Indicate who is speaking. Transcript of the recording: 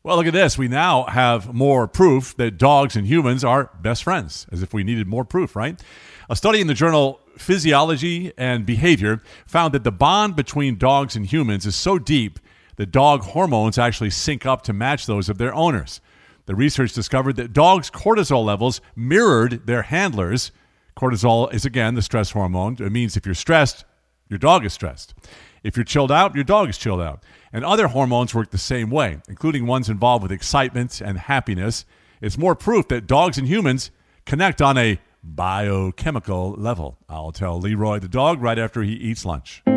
Speaker 1: Well, look at this. We now have more proof that dogs and humans are best friends, as if we needed more proof, right? A study in the journal Physiology and Behavior found that the bond between dogs and humans is so deep that dog hormones actually sync up to match those of their owners. The research discovered that dogs' cortisol levels mirrored their handlers'. Cortisol is, again, the stress hormone. It means if you're stressed, your dog is stressed. If you're chilled out, your dog is chilled out. And other hormones work the same way, including ones involved with excitement and happiness. It's more proof that dogs and humans connect on a biochemical level. I'll tell Leroy the dog right after he eats lunch.